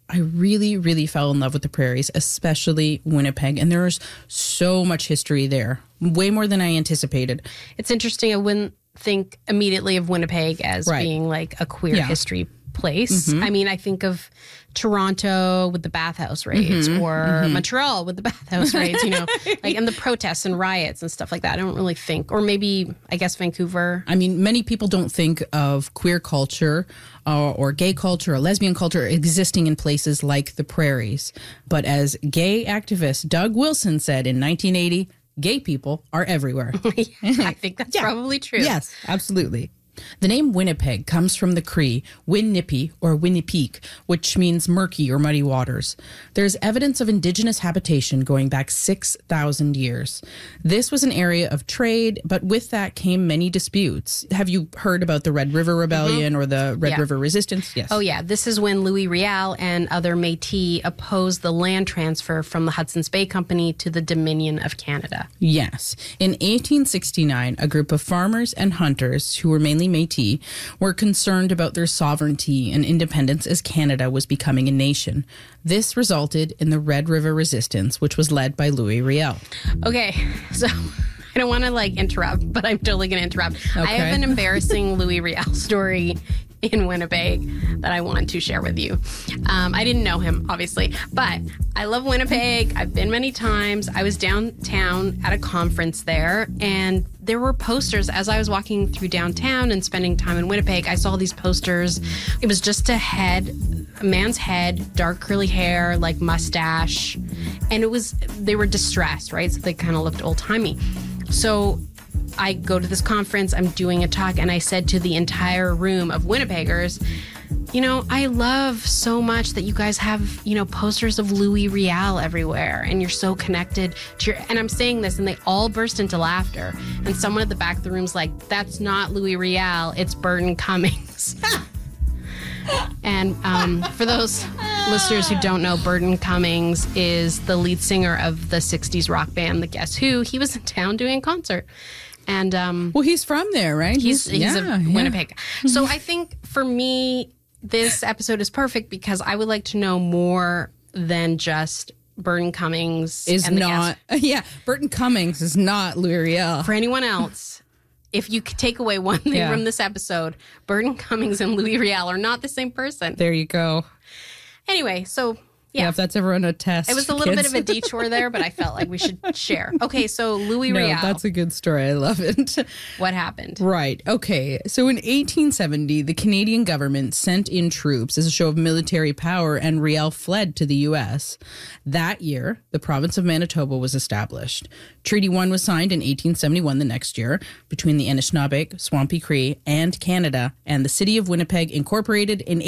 I really, really fell in love with the prairies, especially Winnipeg. And there's so much history there, way more than I anticipated. It's interesting. I wouldn't think immediately of Winnipeg as being like a queer history place. I mean, I think of Toronto with the bathhouse raids or Montreal with the bathhouse raids, you know, like, and the protests and riots and stuff like that. I don't really think, or maybe, I guess, Vancouver. I mean, many people don't think of queer culture or gay culture or lesbian culture existing in places like the prairies. But as gay activist Doug Wilson said in 1980, gay people are everywhere. I think that's probably true. Yes, absolutely. The name Winnipeg comes from the Cree, Winnipi or Winnipeak, which means murky or muddy waters. There's evidence of indigenous habitation going back 6,000 years. This was an area of trade, but with that came many disputes. Have you heard about the Red River Rebellion or the Red River Resistance? Yes. Oh, yeah. This is when Louis Riel and other Métis opposed the land transfer from the Hudson's Bay Company to the Dominion of Canada. Yes. In 1869, a group of farmers and hunters, who were mainly Métis, were concerned about their sovereignty and independence as Canada was becoming a nation. This resulted in the Red River Resistance, which was led by Louis Riel. Okay, so I don't want to interrupt, but I'm totally going to interrupt. Okay. I have an embarrassing Louis Riel story in Winnipeg that I want to share with you. I didn't know him, obviously, but I love Winnipeg. I've been many times. I was downtown at a conference there, and there were posters. As I was walking through downtown and spending time in Winnipeg, I saw these posters. It was just a man's head, dark curly hair, like mustache, and they were distressed, right? So they kind of looked old-timey. So I go to this conference, I'm doing a talk, and I said to the entire room of Winnipeggers, you know, I love so much that you guys have, you know, posters of Louis Riel everywhere, and you're so connected to and I'm saying this, and they all burst into laughter. And someone at the back of the room's like, that's not Louis Riel, it's Burton Cummings. And for those listeners who don't know, Burton Cummings is the lead singer of the 60s rock band, The Guess Who. He was in town doing a concert. And well, he's from there, right? He's a Winnipeg. So I think for me, this episode is perfect because I would like to know more than just Burton Cummings is not. Yeah, Burton Cummings is not Louis Riel. For anyone else, if you could take away one thing from this episode, Burton Cummings and Louis Riel are not the same person. There you go. Anyway, so yeah, if that's ever on a test. It was a little bit of a detour there, but I felt like we should share. Okay, so Louis Riel. That's a good story. I love it. What happened? Right. Okay. So in 1870, the Canadian government sent in troops as a show of military power, and Riel fled to the U.S. That year, the province of Manitoba was established. Treaty 1 was signed in 1871, the next year, between the Anishinaabeg, Swampy Cree, and Canada, and the city of Winnipeg incorporated in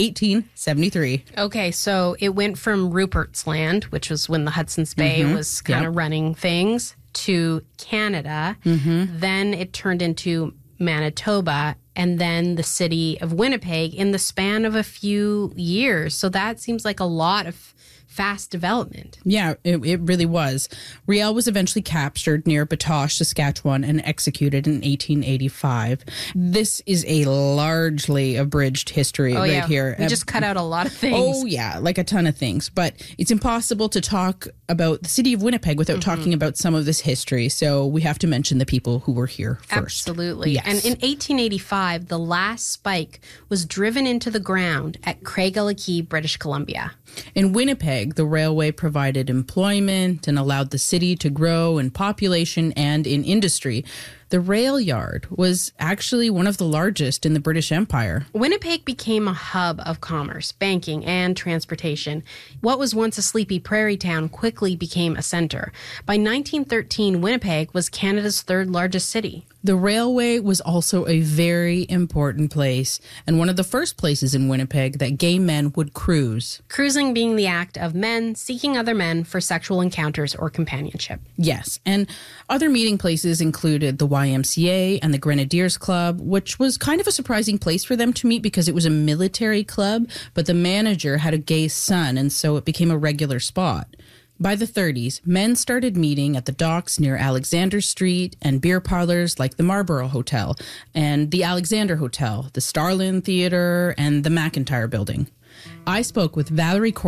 1873. Okay, so it went from Rupert's Land, which was when the Hudson's Bay was kind of running things, to Canada. Then it turned into Manitoba, and then the city of Winnipeg in the span of a few years. So that seems like a lot of fast development. Yeah, it really was. Riel was eventually captured near Batoche, Saskatchewan, and executed in 1885. This is a largely abridged history here. We just cut out a lot of things. Oh, yeah, like a ton of things. But it's impossible to talk about the city of Winnipeg without talking about some of this history. So we have to mention the people who were here first. Absolutely. Yes. And in 1885, the last spike was driven into the ground at Craigellachie, British Columbia. In Winnipeg, the railway provided employment and allowed the city to grow in population and in industry. The rail yard was actually one of the largest in the British Empire. Winnipeg became a hub of commerce, banking, and transportation. What was once a sleepy prairie town quickly became a center. By 1913, Winnipeg was Canada's third largest city. The railway was also a very important place, and one of the first places in Winnipeg that gay men would cruise. Cruising being the act of men seeking other men for sexual encounters or companionship. Yes, and other meeting places included the YMCA and the Grenadiers Club, which was kind of a surprising place for them to meet because it was a military club, but the manager had a gay son, and so it became a regular spot. By the 30s, men started meeting at the docks near Alexander Street and beer parlors like the Marlborough Hotel and the Alexander Hotel, the Starland Theatre, and the McIntyre Building. I spoke with Valerie